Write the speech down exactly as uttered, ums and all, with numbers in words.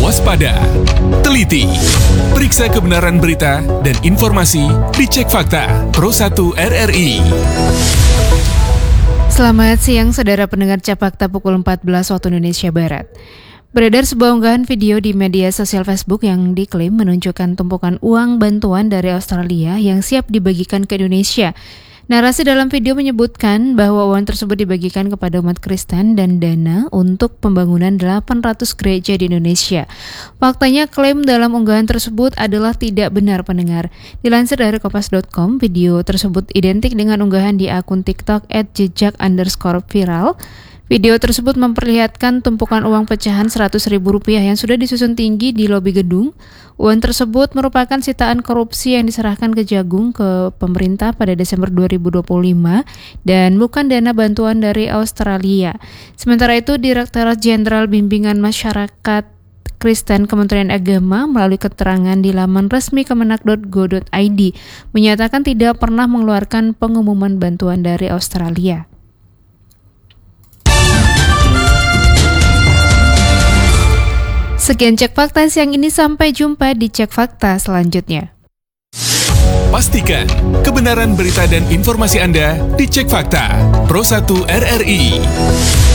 waspada, teliti, periksa kebenaran berita dan informasi di Cek Fakta Pro satu R R I. Selamat siang saudara pendengar Cek Fakta pukul empat belas waktu Indonesia Barat. Beredar sebuah unggahan video di media sosial Facebook yang diklaim menunjukkan tumpukan uang bantuan dari Australia yang siap dibagikan ke Indonesia. Narasi dalam video menyebutkan bahwa uang tersebut dibagikan kepada umat Kristen dan dana untuk pembangunan delapan ratus gereja di Indonesia. Faktanya klaim dalam unggahan tersebut adalah tidak benar pendengar. Dilansir dari kompas dot com, video tersebut identik dengan unggahan di akun TikTok at jejak underscore viral. Video tersebut memperlihatkan tumpukan uang pecahan seratus ribu rupiah yang sudah disusun tinggi di lobi gedung. Uang tersebut merupakan sitaan korupsi yang diserahkan ke Jagung ke pemerintah pada Desember dua ribu dua puluh lima dan bukan dana bantuan dari Australia. Sementara itu, Direktorat Jenderal Bimbingan Masyarakat Kristen Kementerian Agama melalui keterangan di laman resmi kemenak dot go dot i d menyatakan tidak pernah mengeluarkan pengumuman bantuan dari Australia. Sekian Cek Fakta siang ini, sampai jumpa di Cek Fakta selanjutnya. Pastikan kebenaran berita dan informasi Anda di Cek Fakta Pro satu R R I.